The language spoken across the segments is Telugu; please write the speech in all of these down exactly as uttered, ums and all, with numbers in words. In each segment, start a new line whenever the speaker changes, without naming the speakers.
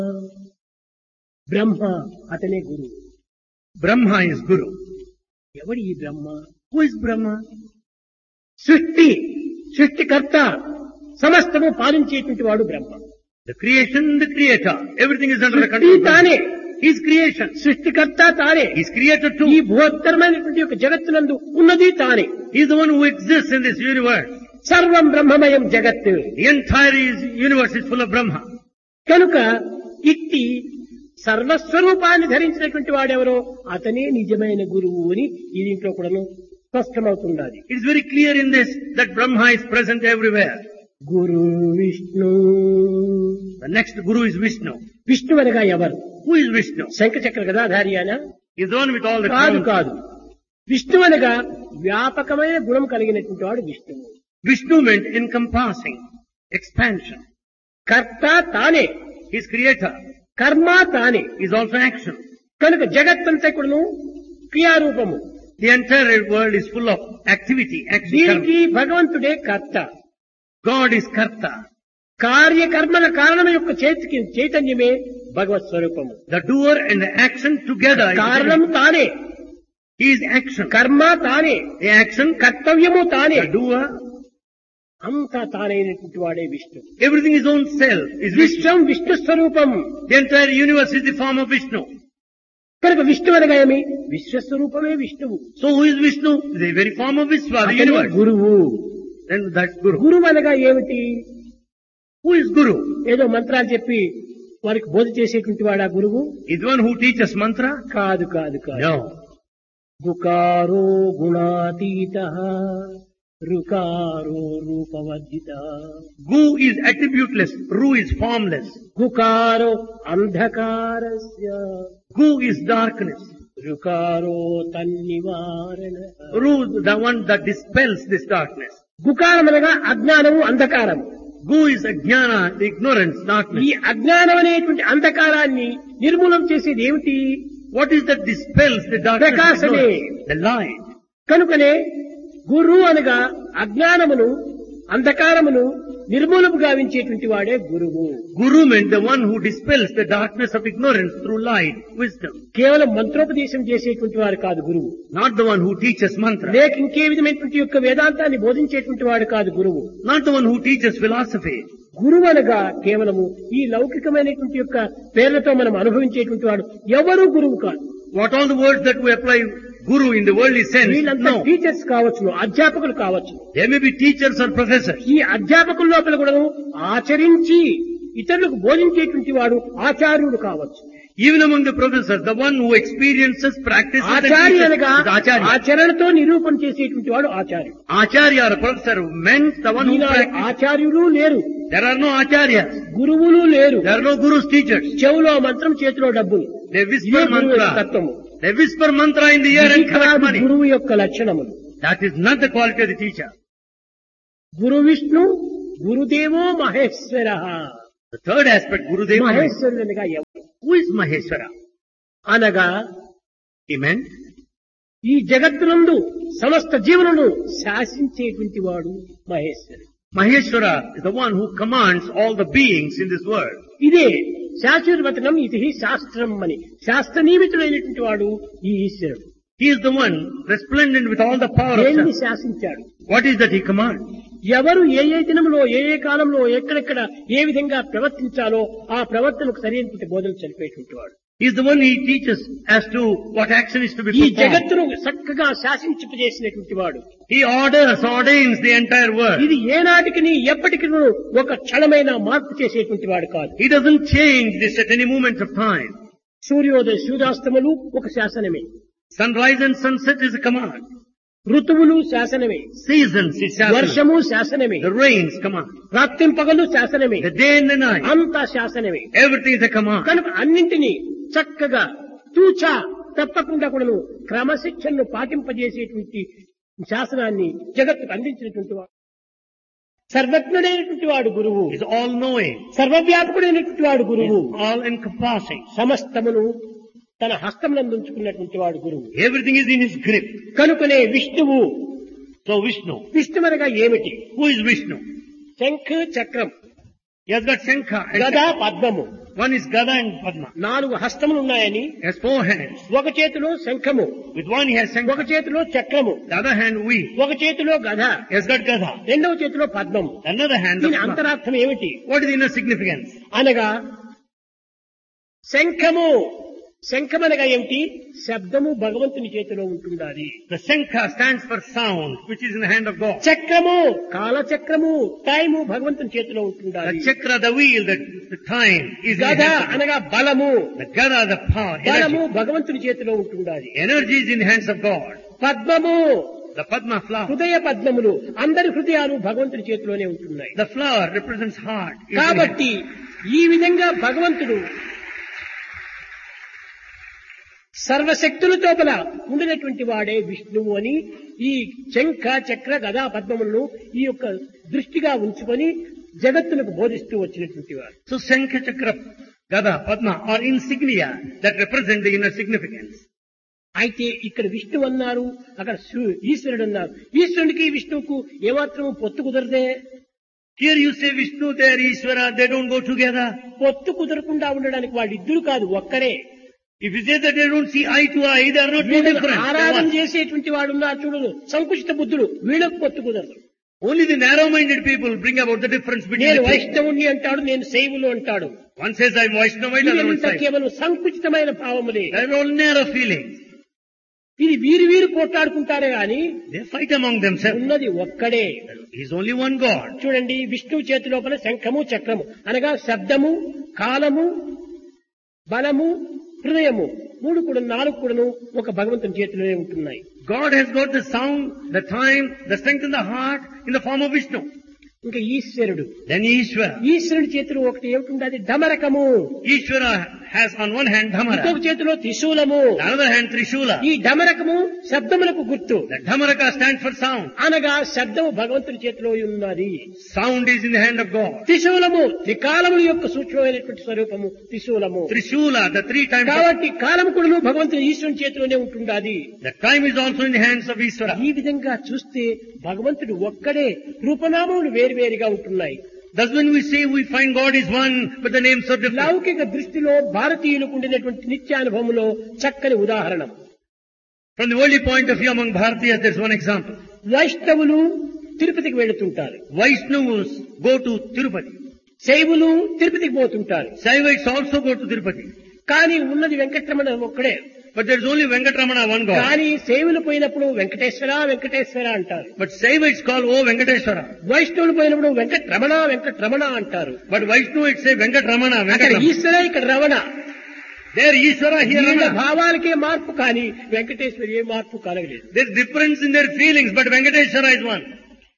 బ్రహ్మ అతనే గురువు.
Brahma is Guru.
ఎవడు ఈ బ్రహ్మ?
Who is Brahma?
సృష్టి సృష్టికర్త సమస్తము పాలించేటువంటి వాడు బ్రహ్మ.
The creation, the creator. Everything is under the
సృష్టి
control of
తానే,
Brahma. His creation.
సృష్టికర్త తానే,
He's creator
ఈ
too.
బృహత్తరమైనటువంటి యొక్క జగత్తునందు ఉన్నది తానే.
He's the one who exists in this universe.
సర్వం బ్రహ్మమయం జగత్.
The entire is, universe is full of Brahma.
కనుక ఇట్టి సర్వస్వరూపాన్ని ధరించినటువంటి వాడెవరో అతనే నిజమైన గురువు అని ఈ దీంట్లో కూడాను స్పష్టమవుతున్నది.
It is very clear in this that Brahma is present everywhere.
Guru Vishnu.
The next Guru is Vishnu.
Vishnu అనగా ఎవరు?
Who is Vishnu?
శంఖచక్ర గదాధారి అనా?
He is the one with all the
కాదు
crowns.
కాదు. విష్ణు అనగా వ్యాపకమైన గుణం కలిగినటువంటి వాడు విష్ణువు.
Vishnu meant encompassing, expansion.
కర్త తానే,
He is creator.
కర్మ తానే.
He is also action.
కనుక జగత్తంతా కూడాను క్రియారూపము.
The entire world is full of activity, action.
దీనికి
karma.
భగవంతుడే కర్త.
God is Karta.
కార్యకర్మల కారణం యొక్క చేతికి చైతన్యమే భగవత్ స్వరూపము.
The doer and the action together. is-
కారణం తానే,
He is action.
కర్మ తానే,
The action,
కర్తవ్యము తానే,
the doer,
అంతా తానైనటువంటి వాడే Vishnu.
everything is own self. Is Vishnu.
విశ్వం విష్ణు స్వరూపం.
The entire universe is the form of Vishnu.
కనుక విష్ణు అనగా ఏమి? విశ్వస్వరూపమే విష్ణువు.
So who is Vishnu? The very form of Vishwa, the
అతనే
universe.
గురువు.
Then that's Guru.
గురువు అనగా ఏమిటి?
Who is Guru?
ఏదో మంత్రాలు చెప్పి వారికి బోధ చేసేటువంటి వాడా గురువు?
Is the one who teaches mantra?
కాదు కాదు కాదు.
No.
గుకారో గుణాతీత రుకారో రూపవర్జిత.
Gu is attributeless. Ru is formless.
గుకారో అంధకారస్య
Gu is darkness.
రుకారో తన్నివారణ.
Ru, the one that dispels this darkness.
గుకారం అనగా అజ్ఞానము అంధకారము.
Gu is ajnana, the ignorance,
ఈ
darkness.
అజ్ఞానం అనేటువంటి అంధకారాన్ని నిర్మూలం చేసేది ఏమిటి?
What is that dispels the darkness?
ప్రకాశమే.
The light.
కనుకనే గురు అనగా అజ్ఞానమును అంధకారమును నిర్మూలము గావించేటువంటి వాడే గురువు.
Guru meant the one who dispels the darkness of ignorance through light, wisdom.
కేవలం మంత్రోపదేశం చేసేటువంటి వాడు కాదు గురువు.
Not the one who teaches mantra.
లేక ఇంకే విధమైనటువంటి యొక్క వేదాంతాన్ని బోధించేటువంటి వాడు కాదు గురువు.
Not the one who teaches philosophy.
గురువు అనగా కేవలము ఈ లౌకికమైనటువంటి యొక్క పేర్లతో మనం అనుభవించేటువంటి వాడు ఎవరు గురువు కాదు.
What all the words that we apply Guru in the worldly sense?
వీళ్ళంతా
No.
టీచర్స్ కావచ్చును, అధ్యాపకులు కావచ్చు.
They may be teachers or professors.
ఈ అధ్యాపకుల లోపల కూడా ఆచరించి ఇతరులకు బోధించేటువంటి వాడు ఆచార్యుడు కావచ్చు.
Even among the professors, the one who experiences, practices, and
Acharya
teaches
అనగా
is Acharya.
ఆచరణతో నిరూపణ చేసేటువంటి వాడు ఆచార్యుడు.
Acharya or a professor meant the one who
Eenadu
practices.
ఆచార్యులు లేరు,
There are no acharyas.
గురువులు లేరు.
There are no gurus, teachers.
చెవులో మంత్రం, చేతిలో డబ్బులు.
They
ఇదే
whisper
గురువు యొక్క
mantra.
తత్వము.
They whisper mantra in the ear
ఇది
and collect
కాదు
money.
గురువు యొక్క లక్షణములు.
That is not the quality of the teacher.
Guru Vishnu గురుదేవో Maheshwara.
The third aspect, Gurudeva.
మహేశ్వరుడు అనగా ఎవరు?
Who is Maheshwara?
అనగా
He meant
ఈ జగత్తునందు సమస్త జీవులను శాసించేటువంటి వాడు మహేశ్వరుడు.
Maheshwara is the one who commands all the beings in this world.
ఇదే శాశ్వతవచనం, ఇది శాస్త్రం అని శాస్త్ర నియమితుడైనటువంటి వాడు ఈ ఈశ్వరుడు.
He is the one resplendent with all the power of
దేన్ని
self.
శాసించాడు?
What is that he commands?
ఎవరు ఏ ఏ దినంలో ఏ ఏ కాలంలో ఎక్కడెక్కడ ఏ విధంగా ప్రవర్తించాలో ఆ ప్రవర్తనకు సరైనటువంటి బోధనలు చనిపోయేటువంటి వాడు.
He is the one he teaches as to what action is to be
ఈ
performed.
జగత్తును చక్కగా శాసించిపజేసినటువంటి వాడు.
He orders, ordains the entire world.
ఇది ఏనాటికి ఎప్పటికీ ఒక క్షణమైన మార్పు చేసేటువంటి వాడు కాదు.
He doesn't change this at any moment of time.
సూర్యోదయ సూర్యాస్తములు ఒక శాసనమే.
Sunrise and sunset is a command.
ఋతువులు శాసనమే.
Seasons is శాసనం.
వర్షము శాసనమే.
The rains command.
రాత్రింపగలు శాసనమే.
The day and the night.
అంతా శాసనమే.
Everything is a command.
కనుక అన్నింటినీ చక్కగా తూచా తప్పకుండా కూడా క్రమశిక్షణను పాటింపజేసేటువంటి శాసనాన్ని జగత్తుకు అందించినటువంటి వాడు సర్వజ్ఞుడైనటువంటి వాడు గురువు.
He is all knowing.
సర్వవ్యాపకుడైనటువంటి వాడు
He
గురువు.
is all encompassing.
సమస్తమును తన హస్తంలో ఉంచుకున్నటువంటి వాడు గురువు.
Everything is in his grip.
కనుకనే విష్ణువు.
So Vishnu.
విష్ణు అనగా ఏమిటి?
Who is Vishnu?
శంఖ చక్రం
He has got Shankha and
గదా
Chakra.
పద్మము
One is Gada and Padma.
నాలుగు హస్తములు ఉన్నాయని,
He has four hands.
ఒక చేతిలో శంఖము,
With one he has
ఒక
Shankha.
చేతిలో చక్రము,
The other hand we.
ఒక చేతిలో గద,
He has got Gada.
రెండవ చేతిలో పద్మము.
Another hand the
దీని
Padma.
అంతరార్థం ఏమిటి
What is the inner significance?
అనగా, శంఖము, శంఖమనగా ఏమిటి? శబ్దము భగవంతుని చేతిలో ఉంటుండాలి.
The Shankha stands for sound, which is in the hand of God.
చక్రము, కాలచక్రము, టైము భగవంతుని చేతిలో ఉంటుండాలి.
The chakra, the wheel, the, the time is in the
గద
hand of God.
అనగా బలము,
The Gada, the power,
బలము
energy.
భగవంతుని చేతిలో ఉంటుండాలి.
Energy is in the hands of God.
పద్మము,
The Padma flower.
హృదయ పద్మములు, అందరి హృదయాలు భగవంతుని చేతిలోనే ఉంటున్నాయి.
The flower represents heart. is in the
కాబట్టి ఈ విధంగా భగవంతుడు సర్వశక్తుల తోపల ఉండినటువంటి వాడే విష్ణువు అని ఈ శంఖ చక్ర గదా పద్మములను ఈ యొక్క దృష్టిగా ఉంచుకొని జగత్తులకు బోధిస్తూ వచ్చినటువంటి వారు.
So Shankha, Chakra, Gada, Padma are insignia that represent the inner significance.
అయితే ఇక్కడ విష్ణువు అన్నారు, అక్కడ శివు- ఈశ్వరుడు అన్నారు. ఈశ్వరునికి విష్ణువుకు ఏమాత్రం పొత్తు కుదరదే.
Here you say Vishnu, there Ishvara, they don't go together.
పొత్తు కుదరకుండా ఉండడానికి వాళ్ళిద్దరు కాదు, ఒక్కరే.
If you say that they don't see eye to eye, they are not two
వీళ్ళని
different. They are
ఆరాధన
one.
చేసేటువంటి వాడు ఉన్నారు చూడదు, సంకుచిత బుద్ధుడు, వీళ్ళకు పొత్తు కుదరదు.
Only the narrow-minded people bring about the difference between
నేను
the two.
వైష్ణవుణ్ణి అంటాడు, నేను శైవులు అంటాడు.
One says I'm Vaishnavite, another one
ఇదంతా
says.
కేవలం సంకుచితమైన భావములే.
They are all narrow feelings.
ఇది వీరు వీరు పోట్లాడుకుంటారే గాని
They fight among themselves.
ఉన్నది ఒక్కడే.
He is only one God.
చూడండి, విష్ణువు చేతి లోపల శంఖము చక్రము అనగా శబ్దము, కాలము, బలము, హృదయము, మూడు కూడా నాలుగు కూడాను ఒక భగవంతుని చేతిలోనే ఉంటున్నాయి.
God has got the sound, the time, the strength in the heart in the form of Vishnu.
ఇంకా ఈశ్వరుడు,
Then Ishvara.
ఈశ్వరుడి చేతిలో ఒకటి ఏమిటి? అది డమరకము.
Ishvara has on one hand
ఇంకొక
Dhamara,
చేతిలో త్రిశూలము.
on the other hand Trishula.
ఈ డమరకము శబ్దములకు గుర్తు.
The Dhamaraka stands for sound.
అనగా శబ్దము భగవంతుని చేతిలో ఉన్నది.
Sound is in the hand of God.
త్రిశూలము త్రికాలముల యొక్క సూక్ష్మమైనటువంటి స్వరూపము త్రిశూలము.
Trishula, the three times.
కాబట్టి కాలము కూడా భగవంతుని ఈశ్వరుని చేతిలోనే ఉంటుండాది.
The time is also in the hands of Ishvara.
ఈ విధంగా చూస్తే భగవంతుడు ఒక్కడే, రూపనామములు వేరువేరుగా ఉంటున్నాయి.
Thus when we say we find God is one, but the names are different.
లౌకిక దృష్టిలో భారతీయులకు ఉండినటువంటి నిత్యానుభవంలో చక్కని ఉదాహరణ.
From the worldly point of view among Bharatiyas, there's one example.
వైష్ణవులు తిరుపతికి వెళుతుంటారు,
Vaishnavas go to Tirupati.
శైవులు తిరుపతికి పోతుంటారు.
Shaivites also go to Tirupati.
కానీ ఉన్నది వెంకటరమణ ఒక్కడే.
But there's only Venkatramana, one God.
కానీ శైవులు పోయినప్పుడు వెంకటేశ్వర వెంకటేశ్వర అంటారు.
But Shaivites call, oh Venkateshwara.
వైష్ణవులు పోయినప్పుడు Venkataramana Venkataramana antaru.
But Vaishnavites say Venkatramana,
అక్కడ
Venkatramana.
ఈశ్వర, ఇక్కడ రమణ.
There Ishvara, here
వీళ్ళ
Ramana.
భావాలకే మార్పు, కానీ వెంకటేశ్వరి ఏ మార్పు కలగలేదు.
There's difference in their feelings, but Venkateshwara is one.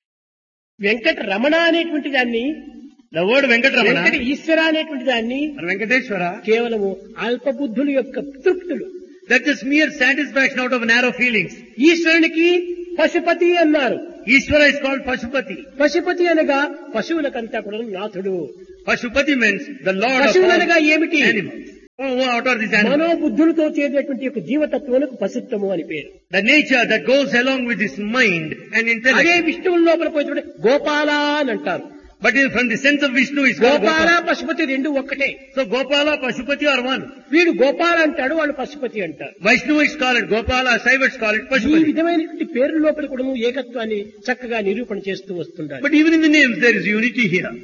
Venkata Ramana అనేటువంటి దాన్ని,
The word
వెంకట
Venkatramana
ఈశ్వర అనేటువంటి దాన్ని
or Venkateshwara,
కేవలము అల్పబుద్ధుల యొక్క తృప్తులు.
that's just mere satisfaction out of narrow feelings.
ఈశ్వరునికి పశుపతి అన్నారు.
Ishvara is called Pashupati.
Pashupati అనగా పశువులకంతా కూడా నాథుడు.
Pashupati means the Lord of
పశువులనగా
all
ఏమిటి?
animals. Oh, what are these animals?
మనోబుద్ధులతో చేరేటువంటి యొక్క జీవతత్వానికి పశుత్వము అని పేరు.
The nature that goes along with his mind and
అదే
intellect.
విష్ణువుల లోపల పోయి గోపాల అని అంటారు.
But in, from the sense of Vishnu is called
Gopala
Gopala.
Pashupati రెండు ఒక్కటే.
So Gopala, Pashupati are one.
వీడు గోపాల అంటాడు, వాళ్ళు పశుపతి అంటారు.
Vaishnavites call it Gopala, Shaivites call it
ఈ
Pashupati.
విధమైనటువంటి పేర్ల లోపల కూడా ఏకత్వాన్ని చక్కగా నిరూపణ చేస్తూ వస్తుంటారు.
But even in the names there is unity here.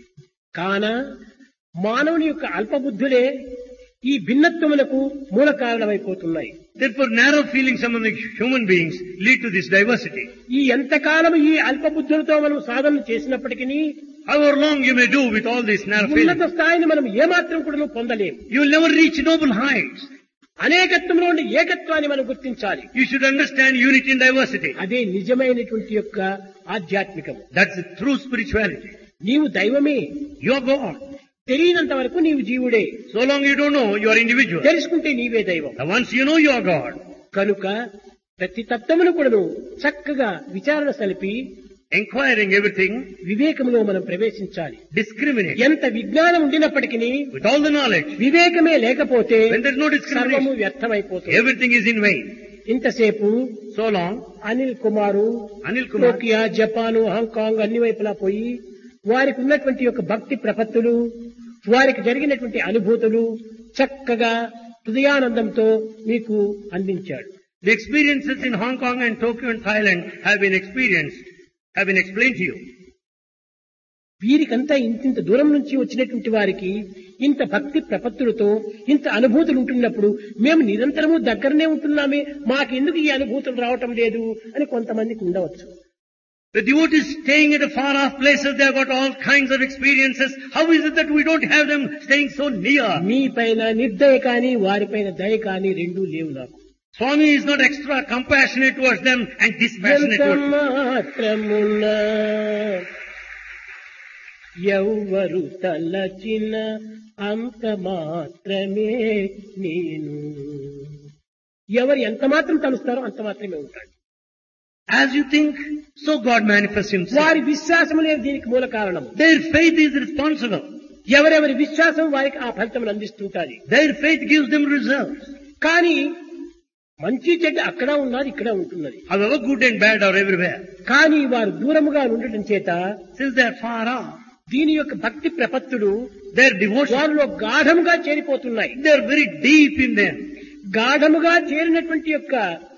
కాన మానవుని యొక్క అల్పబుద్ధులే ఈ భిన్నత్వములకు మూల కారణమైపోతున్నాయి.
Therefore narrow feelings among the human beings lead to this diversity.
ఈ ఎంతకాలం ఈ అల్పబుద్ధులతో మనం సాధన చేసినప్పటికీ
However long you may do with all these narrow
ఉన్నత
feelings,
స్థాయిని మనం ఏమాత్రం కూడా పొందలేము.
you will never reach noble heights.
అనేకత్వంలో ఉండే ఏకత్వాన్ని మనం గుర్తించాలి.
You should understand unity and diversity.
అదే నిజమైనటువంటి యొక్క ఆధ్యాత్మికం.
That's the true spirituality.
నీవు దైవమే,
You are God.
తెలియనంత వరకు నీవు జీవుడే,
So long you don't know, you are individual.
తెలుసుకుంటే నీవే దైవం.
And once you know you are God,
కనుక ప్రతి తత్వమును కూడాను చక్కగా విచారణ సలిపి
inquiring everything,
వివేకంలో మనం ప్రవేశించాలి.
discriminate.
ఎంత విజ్ఞానం ఉండినప్పటికీ
With all the knowledge,
వివేకమే లేకపోతే
when there is no
సర్వము
discrimination,
వ్యర్థమైపోతుంది.
everything is in vain.
ఇంతసేపు
So long,
అనిల్ కుమారు
Anil Kumar,
Tokyo, Japan, Hong Kong అన్ని వైపులా పోయి వారికి ఉన్నటువంటి యొక్క భక్తి ప్రపత్తులు, వారికి జరిగినటువంటి అనుభూతులు చక్కగా హృదయానందంతో మీకు అందించాడు.
The experiences in Hong Kong and Tokyo and Thailand have been experienced, have been explained to you.
వీరికంతా ఇంత దూరం నుంచి వచ్చినటువంటి వారికి ఇంత భక్తి ప్రపత్తులతో ఇంత అనుభూతులు ఉంటున్నప్పుడు మేము నిరంతరము దగ్గరనే ఉంటున్నామే, మాకెందుకు ఈ అనుభూతులు రావటం లేదు అని కొంతమందికి ఉండవచ్చు.
The devotees staying at a far off places, they have got all kinds of experiences. How is it that we don't have them staying so near?
మీ పైన నిర్దయ కానీ వారిపైన దయ కానీ రెండూ లేవు నాకు.
Swami is not extra compassionate towards them and dispassionate towards them.
మాత్రమున ఎవ్వరు తలచిన అంత మాత్రమే నేను. ఎవరు ఎంత మాత్రం తలుస్తారో అంత మాత్రమే ఉంటాడు.
As you think, so God manifests himself.
వారి విశ్వాసమునే దీనికి మూల కారణం.
Their faith is responsible.
ఎవరెవరి విశ్వాసం వారికి ఆ ఫలితం అందిస్తుంటారు.
Their faith gives them results.
కానీ మంచి చెడ్డ అక్కడ ఉన్నది, ఇక్కడ ఉంటున్నది.
However, good and bad are everywhere.
కానీ వారు దూరముగా ఉండటం చేత,
Since they are far off,
దీని యొక్క భక్తి ప్రపత్తులు
their devotion,
వారిలో గాఢముగా చేరిపోతున్నాయి.
they are very deep in them.
గాఢముగా చేరినటువంటి యొక్క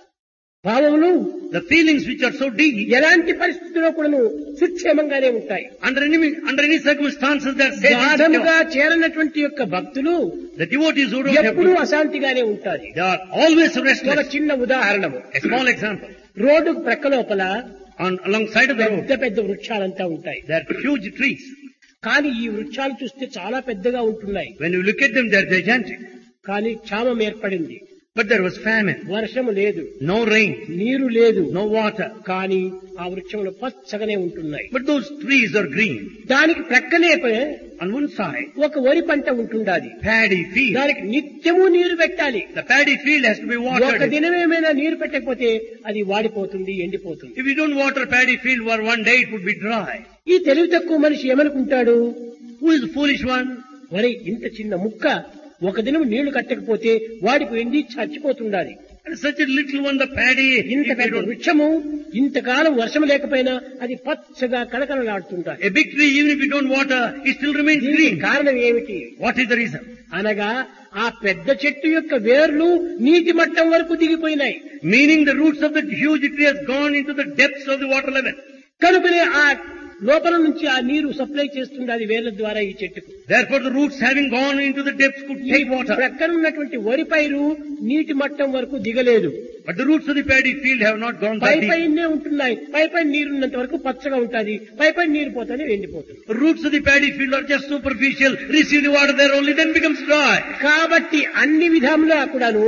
భావములు,
The feelings which are so deep,
ఎలాంటి పరిస్థితుల్లో కూడాను సుక్షేమంగానే ఉంటాయి.
under any, under any circumstances they are safe and
గాఢముగా
secure.
చేరినటువంటి యొక్క భక్తులు
The devotees who don't have
ఎప్పుడూ
good,
అశాంతిగానే ఉంటారు.
they are always
ఒక
restless.
చిన్న ఉదాహరణము,
A small example.
రోడ్డు ప్రక్క లోపల
On alongside of the road,
పెద్ద పెద్ద వృక్షాలంతా ఉంటాయి.
there are huge trees.
కానీ ఈ వృక్షాలు చూస్తే చాలా పెద్దగా ఉంటున్నాయి.
When you look at them, they are gigantic.
కానీ క్షామం ఏర్పడింది.
But there was famine,
వర్షము లేదు,
no rain,
నీరు లేదు,
no water.
కానీ ఆ వృక్షములు పచ్చగానే ఉంటున్నాయి.
But those trees are green.
దానికి ప్రక్కనే
On one side,
ఒక వరి పంట ఉంటుండాలి.
paddy field.
దానికి నిత్యము నీరు పెట్టాలి.
The paddy field has to be
ఒక
watered.
దినమేమైనా నీరు పెట్టకపోతే అది వాడిపోతుంది, ఎండిపోతుంది.
If you don't water paddy field for one day, it would be dry.
ఈ తెలివి తక్కువ మనిషి ఏమనుకుంటాడు,
Who is the foolish one?
వరి ఇంత చిన్న ముక్క ఒక దినం నీళ్లు కట్టకపోతే వాడికి ఎండి చచ్చిపోతుండాలి.
And such a little one, the paddy,
ఇంత
if you
పెద్ద
don't-
వృక్షము ఇంతకాలం వర్షం లేకపోయినా అది పచ్చగా కళకళలాడుతుంటాలి.
a big tree, even if you don't water, it still remains
దీనికి
green.
కారణం ఏమిటి
What is the reason?
అనగా ఆ పెద్ద చెట్టు యొక్క వేర్లు నీటి మట్టం వరకు దిగిపోయినాయి.
Meaning the roots of the huge tree has gone into the depths of the water level.
కనుకనే ఆ లోపల నుంచి ఆ నీరు సప్లై చేస్తుంది అది వేర్ల ద్వారా ఈ చెట్టుకు.
Therefore the roots having gone into the depths could
ఈ
take water.
ప్రక్కన ఉన్నటువంటి వరి పైరు నీటి మట్టం వరకు దిగలేదు.
But the roots of the paddy field have not gone
pi
that deep.
పైనే ఉంటున్నాయి. పై పైన నీరు ఉన్నంత వరకు పచ్చగా ఉంటుంది, పై పైన నీరు పోతానే ఎండిపోతుంది.
The roots of the paddy field are just superficial, receive the water there only, then becomes dry.
కాబట్టి అన్ని విధములా కూడాను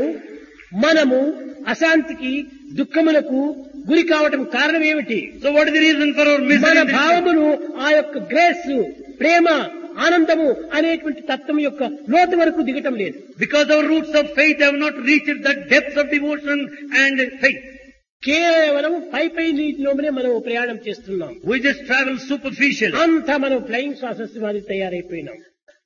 మనము అశాంతికి దుఃఖములకు గురి కావటం కారణం ఏమిటి?
So what is the reason for our misery?
మన
in this life?
భావములు ఆ యొక్క గ్రేస్, ప్రేమ, ఆనందము అనేటువంటి తత్వం యొక్క లోతు వరకు దిగటం లేదు.
Because our roots of faith have not reached the depths of devotion and faith.
కేవలం పై పై నీటిలోనే మనం ప్రయాణం చేస్తున్నాం.
We just travel superficially.
అంతా మనం ఫ్లయింగ్ సాసెస్ మాది తయారైపోయినాం.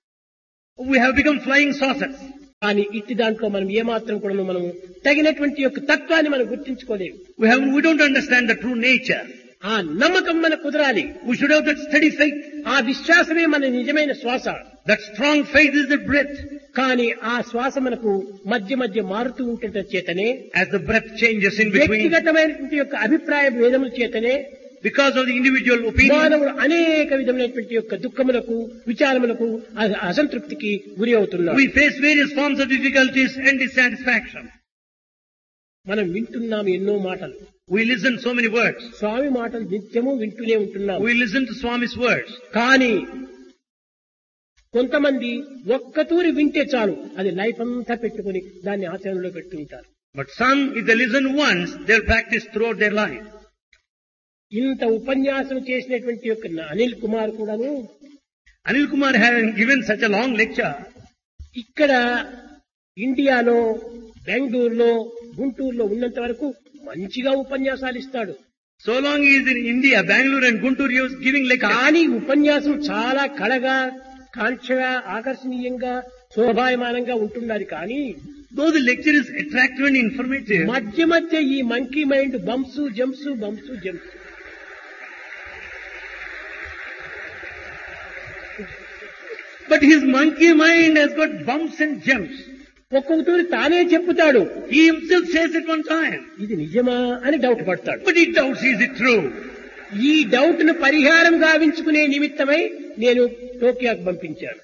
We have become flying saucers.
కానీ ఇట్టి దాంట్లో మనం ఏమాత్రం కూడా మనం తగినటువంటి యొక్క తత్వాన్ని మనం గుర్తించుకోలేము.
We have, we don't understand the true nature.
ఆ నమ్మకం మన కుదరాలి.
We should have that steady faith.
ఆ విశ్వాసమే మన నిజమైన శ్వాస.
That strong faith is the breath.
కానీ ఆ శ్వాస మనకు మధ్య మధ్య మారుతూ ఉంటుంట చేతనే,
As the breath changes in between,
వ్యక్తిగతమైనటువంటి యొక్క అభిప్రాయ భేదముల చేతనే
because of the individual opinion,
మానవుడు అనేక విధమైనటువంటి యొక్క దుఃఖములకు, విచారములకు, అ- అసంతృప్తికి గురి అవుతున్నారు.
we face various forms of difficulties and dissatisfaction.
మనం వింటున్నాం ఎన్నో మాటలు.
We listen so many words.
స్వామి మాటలు నిత్యము వింటూనే ఉంటున్నాం.
We listen to Swami's words.
కానీ కొంతమంది ఒక్కతూరి వింటే చాలు అది లైఫ్ అంతా పెట్టుకుని దాన్ని ఆచరణలో పెట్టుకుంటారు.
But some, if they listen once, they'll practice throughout their life.
ఇంత ఉపన్యాసం చేసినటువంటి యొక్క అనిల్ కుమార్ కూడాను
Anil Kumar having given such a long lecture,
ఇక్కడ ఇండియాలో, బెంగళూరులో, గుంటూరులో ఉన్నంత వరకు మంచిగా ఉపన్యాసాలు ఇస్తాడు.
so long he is in India, Bangalore and Guntur, he was giving lectures.
కానీ ఉపన్యాసం చాలా కళగా, కాంక్షగా, ఆకర్షణీయంగా, శోభాయమానంగా ఉంటున్నది. కానీ
Though the lecture is attractive and informative,
మధ్య మధ్య ఈ monkey mind bumps jumps bumps jumps
But his monkey mind has got bumps and jumps.
ఒక్కొక్కటి తానే చెప్పుతాడు,
He himself says at one time.
ఇది నిజమా అని డౌట్ పడతాడు.
But he doubts, is it true?
ఈ డౌట్ ను పరిహారం గావించుకునే నిమిత్తమై నేను టోక్యోకు పంపించాను.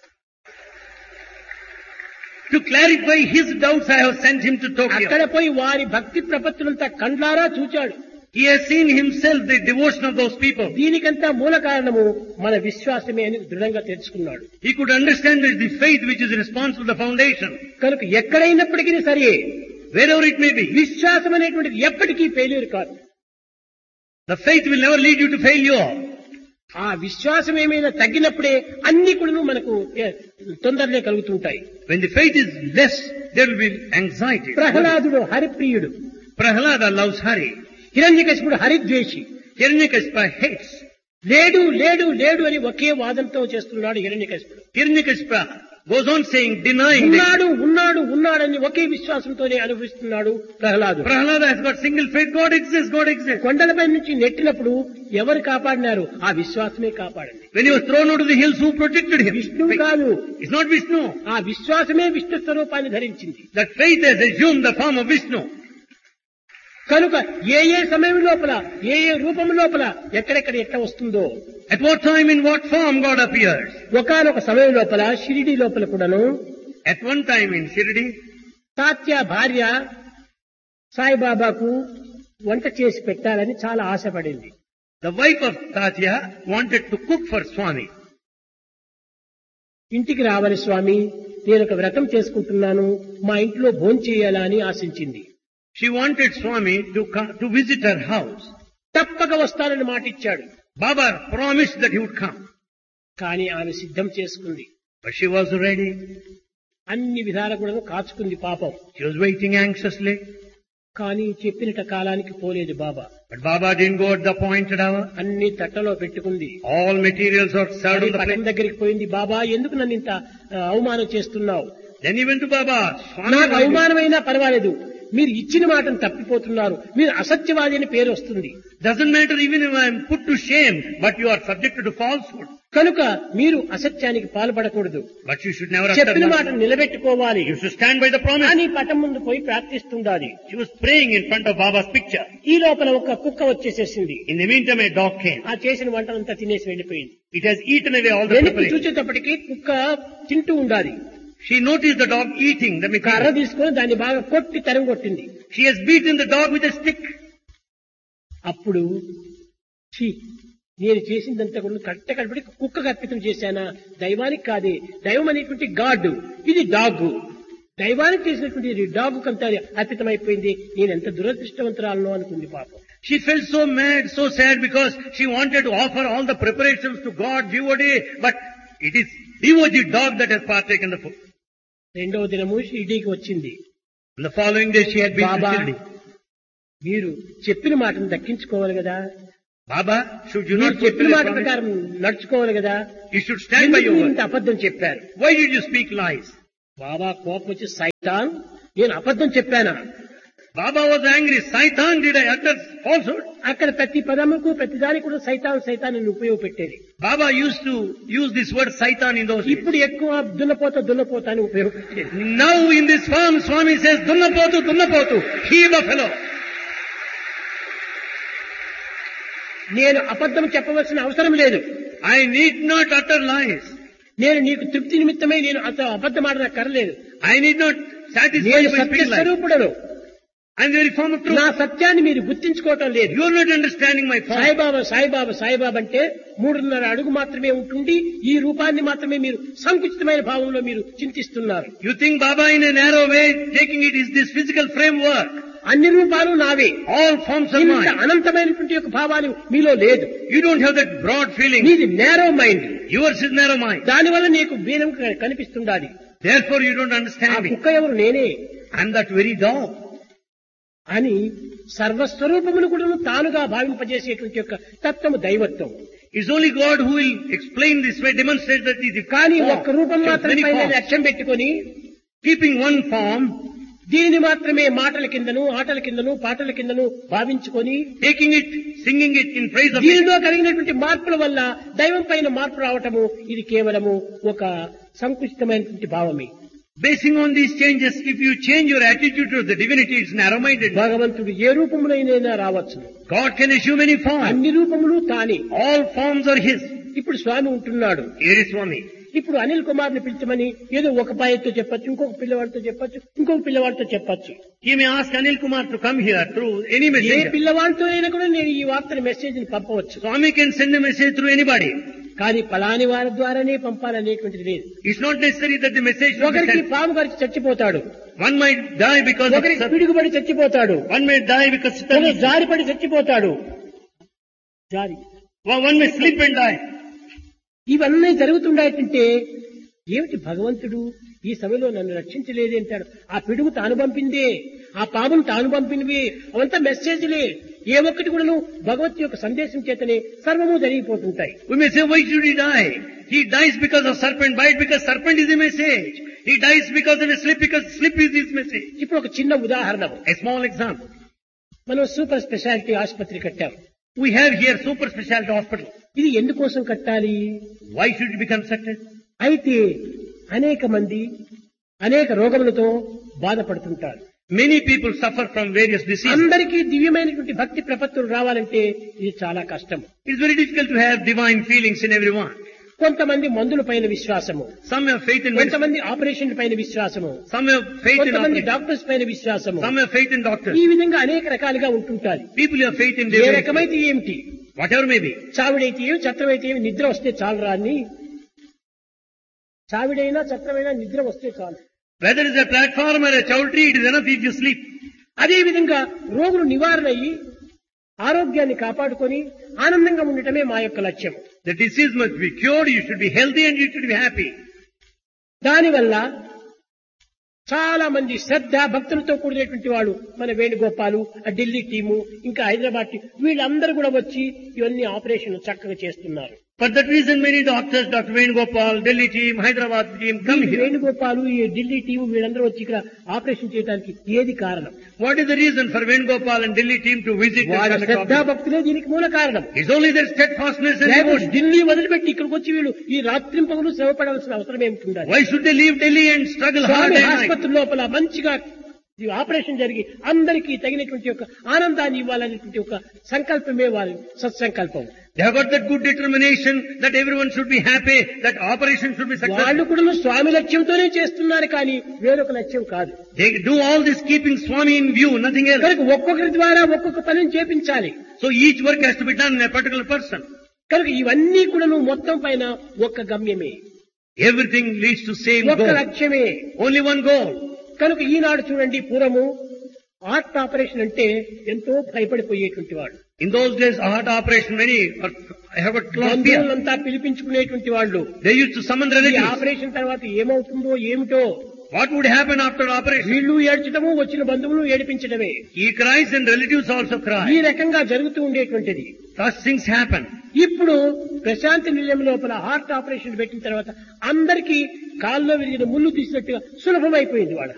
To clarify his doubts, I have sent him to
అక్కడ
Tokyo.
పోయి వారి భక్తి ప్రపత్తులంతా కండ్లారా చూచాడు.
He has seen himself the devotion of those people.
దీనికంతా మూల కారణము మన విశ్వాసమే అని దృఢంగా తెలుసుకున్నాడు.
He could understand that the faith which is responsible for the foundation.
కనుక ఎక్కడైనప్పటికీ సరే
Wherever it may be,
విశ్వాసం అనేటువంటిది ఎప్పటికీ ఫెయిల్యూర్ కాదు.
the faith will never lead you to failure.
ఆ విశ్వాసం ఏమైనా తగ్గినప్పుడే అన్ని కూడా మనకు ఏ, తొందరనే కలుగుతుంటాయి.
When the faith is less, there will be anxiety.
ప్రహ్లాదుడు హరిప్రియుడు,
Prahlada loves Hari.
హిరణ్యకశిపుడు హరిద్వేషి.
Hiranyakashipu hates.
లేడు లేడు లేడు అని ఒకే వాదంతో చేస్తున్నాడు హిరణ్యకశిపుడు.
Hiranyakashipu goes on saying, denying that.
ఉన్నాడు ఉన్నాడు ఉన్నాడని ఒకే విశ్వాసంతోనే అనుభవిస్తున్నాడు Prahlad.
Prahlada has got single faith. God exists, God exists.
కొండలపై నుంచి నెట్టినప్పుడు ఎవరు కాపాడినారు? ఆ విశ్వాసమే కాపాడింది.
When he was thrown out of the hills, who protected him?
విష్ణువు కాదు,
It's not Vishnu.
ఆ విశ్వాసమే విష్ణు స్వరూపాన్ని ధరించింది.
That faith has assumed the form of Vishnu.
కనుక ఏ ఏ సమయం లోపల ఏ ఏ రూపం లోపల ఎక్కడెక్కడ ఎట్లా వస్తుందో,
At what time, in what form God appears.
ఒకానొక సమయం లోపల షిరిడి లోపల కూడాను
At one time in Shirdi,
Tatya భార్య సాయిబాబాకు వంట చేసి పెట్టాలని చాలా ఆశపడింది.
the wife of Tatya wanted to cook for Swami.
ఇంటికి రావాలి స్వామి, నేను ఒక వ్రతం చేసుకుంటున్నాను, మా ఇంట్లో భోంచేయాలా అని ఆశించింది.
She wanted Swami to come, to visit her house.
తప్పక వస్తానని మాటిచ్చాడు.
Baba promised that he would come.
కానీ ఆమె సిద్ధం చేసుకుంది.
But she was ready.
అన్ని విధాల కూడా కాచుకుంది పాపం.
She was waiting anxiously.
కానీ చెప్పినట కాలానికి పోలేదు బాబా.
But Baba didn't go at the appointed hour.
అన్ని తట్టలో పెట్టుకుంది.
All materials are served on the
పటం
plate.
దగ్గరికి పోయింది. బాబా ఎందుకు నన్ను ఇంత ఆ, అవమానం చేస్తున్నావు?
Then he went to Baba. Swami,
నాకు
why did-
అవమానమైనా పర్వాలేదు, మీరు ఇచ్చిన మాటను తప్పిపోతున్నారు, మీరు అసత్యవాది అని పేరు వస్తుంది.
doesn't matter even if I am put to shame, but you are subjected to falsehood.
కనుక మీరు అసత్యానికి పాల్పడకూడదు,
But you should never utter
చెప్పిన
lies.
మాటను నిలబెట్టుకోవాలి
You should stand by the promise.
అని పటం ముందు పోయి ప్రార్థిస్తుండాలి.
She was praying in front of Baba's picture.
ఈ లోపల ఒక కుక్క వచ్చేసేసింది.
In the meantime, a dog came.
ఆ చేసిన వంటనంతా తినేసి వెళ్ళిపోయింది.
It has eaten away all the
వెనక్కి
preparation.
చూసేటప్పటికి కుక్క తింటూ ఉండాలి.
She noticed the dog eating the
కర్ర
material.
తీసుకొని దాన్ని బాగా కొట్టి తరం కొట్టింది.
She has beaten the dog with a stick.
అప్పుడు ఛీ, నేను చేసిందంతా కూడా కట్ట కడపడి కుక్కకు అర్పితం చేశానా? దైవానికి కాదే, దైవం అనేటువంటి గాడ్, ఇది డాగ్. దైవానికి చేసినటువంటి డాగ్ కంతా అర్పితమైపోయింది. నేను ఎంత దురదృష్టవంతురాలను అనుకుంది పాపం.
She felt so mad, so sad because she wanted to offer all the preparations to God, devotee, but it is devotee dog that has partaken the food.
రెండవ దినము షిరిడీకి వచ్చింది.
On the following day she had been to
Baba,
Shirdi.
మీరు చెప్పిన మాటను దక్కించుకోవాలి కదా,
Baba, should you
మీరు
not
చెప్పిన
fulfill
మాట
your promise?
ప్రకారం నడుచుకోవాలి కదా,
You should stand by
ఎందుకు
your
మీరు
word.
ఇంత అబద్ధం చెప్పారు?
Why did you speak lies?
బాబా కోపం వచ్చి, సైతాన్, నేను అబద్ధం చెప్పానా?
Baba was angry. Saitan, did I utter falsehood?
అక్కడ ప్రతి పదముకు ప్రతి దానికి కూడా సైతాన్ సైతాన్ అని ఉపయోగపెట్టేది.
Baba used to use this word Saitan in those days.
ఇప్పుడు ఎక్కువ దున్నపోత దున్నపోత అని ఉపయోగపెట్టేది.
Now in this form, Swami says, Dunnapotu, Dunnapotu, he the fellow.
నేను అబద్ధం చెప్పవలసిన అవసరం లేదు.
I need not utter lies.
నేను నీకు తృప్తి నిమిత్తమై నేను అంత అబద్ధం ఆడన కరలేదు.
I need not satisfy
నేను
you by speaking lies.
సత్యస్వరూపుడను.
I am the very form of truth.
నా సత్యాన్ని మీరు గుర్తించుకోవటం లేదు.
You are not understanding my form.
Saibaba Saibaba Saibaba అంటే మూడున్నర అడుగు మాత్రమే ఉంటుండి ఈ రూపాన్ని మాత్రమే మీరు సంకుచితమైన భావంలో మీరు చింతిస్తున్నారు.
You think Baba in a narrow way, taking it is this physical framework.
అన్ని రూపాలు నావే.
All forms are
ఇంత
mine.
అనంతమైనటువంటి యొక్క భావాలు మీలో లేదు.
You don't have that broad feeling.
నీది narrow mind.
Yours is narrow mind.
దానివల్ల నీకు వీరం కనిపిస్తుండాలి.
Therefore you don't
ఆ
understand me.
కుక్క ఎవరు? నేనే
I am that very dog.
అని సర్వస్వరూపమును కూడా తానుగా భావింపజేసేటువంటి యొక్క తత్వము దైవత్వం.
It's only God who will explain this way, demonstrate that it is
కానీ
form.
ఒక్క రూపం
There are
మాత్రమే
many forms.
లక్ష్యం పెట్టుకొని
Keeping one form,
దీనిని మాత్రమే మాటల కిందను ఆటల కిందను పాటల కిందను భావించుకొని
taking it, singing it in praise of it.
దీనిలో కలిగినటువంటి మార్పుల వల్ల దైవం పైన మార్పు రావటము ఇది కేవలము ఒక సంకుచితమైనటువంటి భావమే.
Basing on these changes, if you change your attitude to the divinity, it's narrow-minded.
భగవంతుడు ఏ రూపములైనా రావచ్చు.
God can assume any form.
అన్ని రూపములు తానే.
All forms are His.
ఇప్పుడు స్వామి ఉంటున్నాడు.
Here is Swami.
ఇప్పుడు అనిల్ కుమార్ ని పిలిచమని ఏదో ఒక అబ్బాయితో చెప్పొచ్చు, ఇంకొక పిల్లవాడితో చెప్పొచ్చు, ఇంకొక పిల్లవాడితో చెప్పొచ్చు.
He may ask Anil Kumar to come here through any
A
messenger.
పిల్లవాడితో అయినా కూడా నేను ఈ వార్తని మెసేజ్ ని పంపవచ్చు.
Swami can send a message through anybody.
కానీ పలాని వారి ద్వారానే పంపాలనేటువంటిది లేదు.
It's not necessary that the message should be
ఒకరికి
sent.
పాము గారికి చచ్చిపోతాడు,
One might die because of
ఒకరికి
such-
పిడుగుబడి చచ్చిపోతాడు,
one may die because
ఒకరు
suddenly-
జారిపడి చచ్చిపోతాడు. జారి
one may slip and die.
ఇవన్నీ జరుగుతుండేటంటే ఏమిటి భగవంతుడు ఈ సమయంలో నన్ను రక్షించలేదు అంటాడు. ఆ పిడుగు తాను పంపిందే, ఆ పామును తాను పంపినవి, అవంతా మెసేజ్లే. ఏ ఒక్కటి కూడాను భగవత్ యొక్క సందేశం చేతనే సర్వము జరిగిపోతుంటాయి.
We may say, why should he die? He dies because of serpent bite, because serpent is a message. He dies because of a slip, because slip is his message.
ఇప్పుడు ఒక చిన్న ఉదాహరణ,
A small example.
మనం సూపర్ స్పెషాలిటీ ఆసుపత్రి కట్టాం.
We have here super specialty hospital.
ఇది ఎందుకోసం కట్టాలి?
Why should it be constructed?
అయితే అనేక మంది అనేక రోగములతో బాధపడుతుంటారు.
Many people suffer from various diseases.
అందరికీ దివ్యమైనటువంటి భక్తి ప్రపత్తులు రావాలంటే ఇది చాలా కష్టం.
It's very difficult to have divine feelings in everyone.
కొంతమంది మందుల పైన విశ్వాసము,
Some have faith in medicine.
కొంతమంది ఆపరేషన్ పైన విశ్వాసము,
Some have faith in
కొంతమంది
operation.
డాక్టర్స్ పైన విశ్వాసము.
Some have faith in doctors.
ఈ విధంగా అనేక రకాలుగా ఉంటుంటారు.
People have faith in
A
divine.
రకమైతే ఏమిటి,
Whatever may be.
చావిడైతే ఏమి, చత్రమైతే ఏమి, నిద్ర వస్తే చాలు రాని. చావిడైనా చత్రమైనా నిద్ర వస్తే చాలు.
Whether it's a platform or a chowdhury, it is enough if you sleep.
అదే విధంగా రోగులు నివారణ అయ్యి ఆరోగ్యాన్ని కాపాడుకొని ఆనందంగా ఉండటమే మా యొక్క లక్ష్యం.
The disease must be cured, you should be healthy and you should be happy.
దానివల్ల చాలా మంది శ్రద్ధ భక్తులతో కూడినటువంటి వాడు మన వేణుగోపాలు, ఆ ఢిల్లీ టీము, ఇంకా హైదరాబాద్ టీం, వీళ్ళందరూ కూడా వచ్చి ఇవన్నీ ఆపరేషన్ చక్కగా చేస్తున్నారు.
For that reason, many doctors, Doctor Venugopal, Delhi team, Hyderabad team, come
ఈ
here.
వేణుగోపాలు, ఈ ఢిల్లీ టీము వీళ్ళందరూ వచ్చి ఇక్కడ ఆపరేషన్ చేయడానికి ఏది కారణం?
What is the reason for Venugopal and Delhi team to visit this
వారి
kind of
శ్రద్ధా
problem?
భక్తులే దీనికి మూల కారణం.
It's only their steadfastness and
లేకపోతే
devotion.
ఢిల్లీ వదిలిపెట్టి ఇక్కడికి వచ్చి వీళ్ళు ఈ రాత్రింపగలు శ్రమపడాల్సిన అవసరం ఏమిటి ఉండాలి?
Why should they leave Delhi and struggle hard
Swamy
at night?
ఆసుపత్రి లోపల మంచిగా ఈ ఆపరేషన్ జరిగి అందరికీ తగినటువంటి ఒక ఆనందాన్ని ఇవ్వాలనేటువంటి ఒక సంకల్పమే వారి సత్సంకల్పం.
They have got that good determination that everyone should be happy, that operation should be
వాళ్ళు
successful.
కూడా స్వామి లక్ష్యంతోనే చేస్తున్నారు కానీ వేరొక లక్ష్యం కాదు.
They do all this keeping Swami in view, nothing else.
కనుక ఒక్కొక్కరి ద్వారా ఒక్కొక్క పనిని చేపించాలి.
So each work has to be done in a particular person.
కనుక ఇవన్నీ కూడా మొత్తం పైన ఒక్క గమ్యమే,
Everything leads to same
ఒక్క
goal.
లక్ష్యమే.
Only one goal.
కనుక ఈనాడు చూడండి, పూర్వము హార్ట్ ఆపరేషన్ అంటే ఎంతో భయపడిపోయేటువంటి వాడు.
In those days, a heart operation, many are, I have a lot of fear.
బంధువులంతా పిలిపించుకునేటువంటి వాళ్ళు.
They used to summon
ఈ
relatives.
ఆపరేషన్ తర్వాత ఏమవుతుందో ఏమిటో,
What would happen after operation?
వీళ్ళు ఏడ్చడము, వచ్చిన బంధువులు ఏడిపించడమే,
He cries and relatives also
ఈ
cry.
రకంగా జరుగుతూ ఉండేటువంటిది.
Such things happen.
ఇప్పుడు ప్రశాంతి నిలయం లోపల హార్ట్ ఆపరేషన్ పెట్టిన తర్వాత అందరికీ కాల్లో విరిగిన ముళ్ళు తీసినట్టుగా సులభమైపోయింది వాళ్ళ.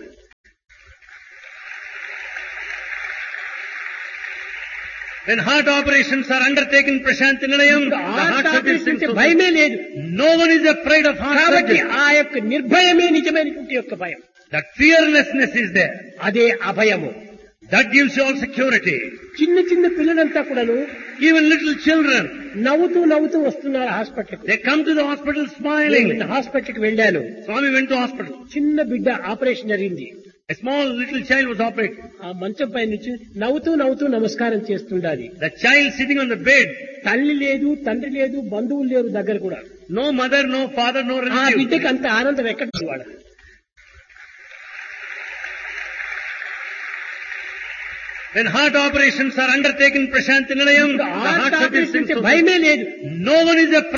When heart operations are undertaken in Prashanti Nilayam, the
heart
heart surgery
operation
seems
అంటే
so-
భయమే లేదు.
No one is afraid of heart
కాబట్టి
surgery.
ఆ యొక్క నిర్భయమే నిజమైనటువంటి యొక్క భయం.
That fearlessness is there.
అదే అభయము.
That gives you all security.
చిన్న చిన్న పిల్లలంతా కూడాను
Even little children,
నవ్వుతూ నవ్వుతూ వస్తున్నారు హాస్పిటల్కి.
they come to the hospital smiling.
నేను హాస్పిటల్కి వెళ్ళాను.
Swami went to hospital.
చిన్న బిడ్డ ఆపరేషన్ జరిగింది.
A small little child was operated.
ఆ మంచం పై నుంచి నవ్వుతూ నవ్వుతూ నమస్కారం చేస్తుండాలి.
The child sitting on the bed.
తల్లి లేదు, తండ్రి లేదు, బంధువులు లేరు దగ్గర కూడా.
No mother, no father, no
ఆ
relative.
బిడ్డకి అంత ఆనందం ఎక్కడ వాడు.
When heart operations are undertaken in Prashanti Nilayam, the
heart
heart surgery
operation
seems
అంటే
so-
భయమే లేదు.
No one is afraid.